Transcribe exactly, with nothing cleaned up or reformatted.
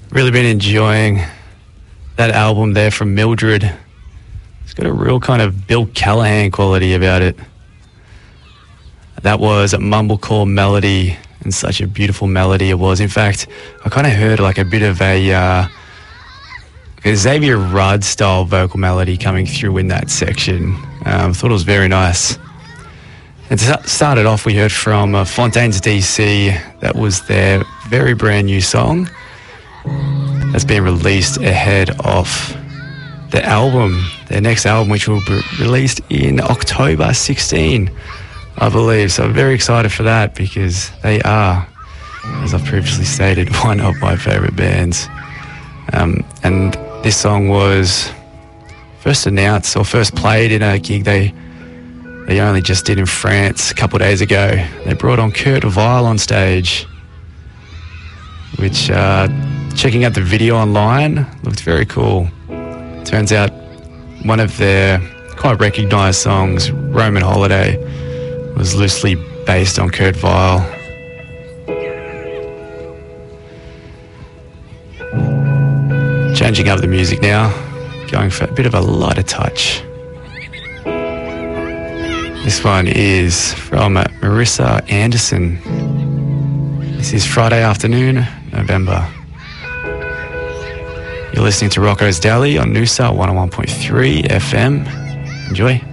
Really been enjoying that album there from Mildred. It's got a real kind of Bill Callahan quality about it. That was a Mumblecore Melody, and such a beautiful melody it was. In fact, I kind of heard like a bit of a, uh, a Xavier Rudd style vocal melody coming through in that section. Um, thought it was very nice. And to started off, we heard from uh, Fontaines D C. That was their very brand new song that's been released ahead of the album, their next album, which will be released in October sixteenth, I believe. So I'm very excited for that because they are, as I've previously stated, one of my favourite bands. Um, and this song was first announced or first played in a gig they they only just did in France a couple of days ago. They brought on Kurt Weill on stage, which, uh, checking out the video online, looked very cool. Turns out one of their quite recognised songs, Roman Holiday, was loosely based on Kurt Weill. Changing up the music now, going for a bit of a lighter touch. This one is from Marissa Anderson. This is Friday Afternoon, November. You're listening to Rocco's Daily on Noosa one oh one point three F M. Enjoy.